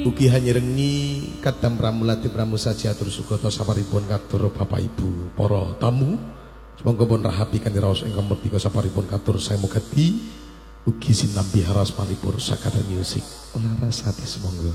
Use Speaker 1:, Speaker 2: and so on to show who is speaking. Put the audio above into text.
Speaker 1: Ugi hanyerengi kadam pramulati pramusaji atur sugata saparipun katur Bapak Ibu para tamu. Monggo pun rahapi kanthi raos ingkang merdika saparipun katur saya mugati ugi sinambi haras paripur sakada musik. Laras hati semonggo.